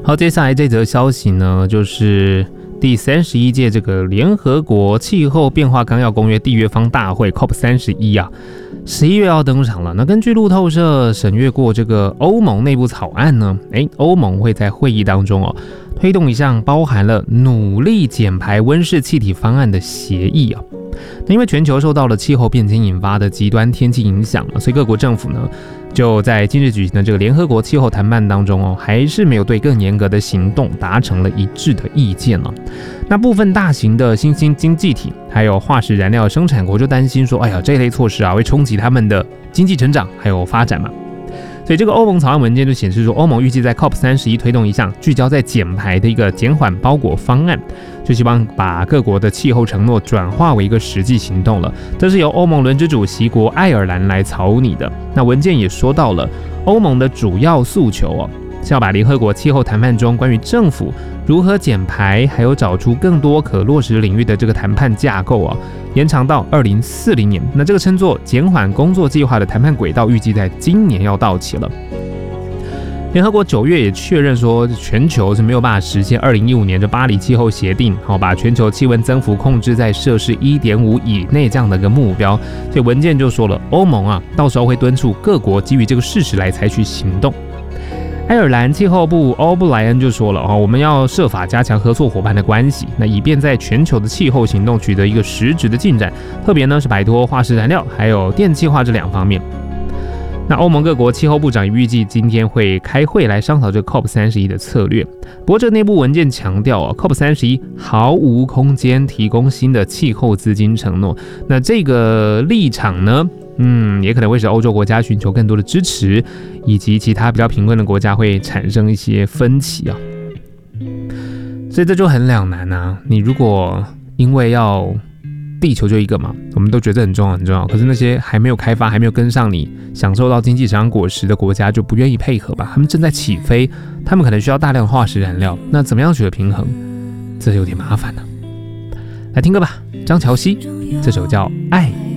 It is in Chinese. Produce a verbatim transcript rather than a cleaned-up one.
好，接下来这则消息呢，就是第三十一届这个联合国气候变化纲要公约缔约方大会 C O P 三十一 啊，十一月要登场了。那根据路透社审阅过这个欧盟内部草案呢，诶，欧盟会在会议当中哦，推动一项包含了努力减排温室气体方案的协议啊。那因为全球受到了气候变迁引发的极端天气影响嘛，所以各国政府呢，就在今日举行的这个联合国气候谈判当中哦，还是没有对更严格的行动达成了一致的意见了。那部分大型的新兴经济体还有化石燃料生产国就担心说，哎呀，这类措施啊会冲击他们的经济成长还有发展嘛。所以这个欧盟草案文件就显示说，欧盟预计在 C O P 三十一 推动一项聚焦在减排的一个减缓包裹方案，就希望把各国的气候承诺转化为一个实际行动了。这是由欧盟轮值主席国爱尔兰来草拟的。那文件也说到了欧盟的主要诉求哦，是要把联合国气候谈判中关于政府如何减排，还有找出更多可落实领域的这个谈判架构啊，延长到二零四零年。那这个称作减缓工作计划的谈判轨道，预计在今年要到期了。联合国九月也确认说，全球是没有办法实现二零一五年的巴黎气候协定，好把全球气温增幅控制在摄氏 一点五 以内这样的一个目标。所以文件就说了，欧盟啊，到时候会敦促各国基于这个事实来采取行动。爱尔兰气候部欧布莱恩就说了，我们要设法加强合作伙伴的关系，那以便在全球的气候行动取得一个实质的进展，特别呢是摆脱化石燃料还有电气化这两方面。那欧盟各国气候部长预计今天会开会来商讨这个 C O P 三十一 的策略。不过这内部文件强调哦 ，C O P 三十一 毫无空间提供新的气候资金承诺。那这个立场呢，嗯，也可能会使欧洲国家寻求更多的支持，以及其他比较贫困的国家会产生一些分歧啊。所以这就很两难啊。你如果因为要地球就一个嘛，我们都觉得很重要很重要，可是那些还没有开发还没有跟上你享受到经济成长果实的国家就不愿意配合吧，他们正在起飞，他们可能需要大量化石燃料，那怎么样取得平衡，这有点麻烦了。来听歌吧，张乔希，这首叫《爱》。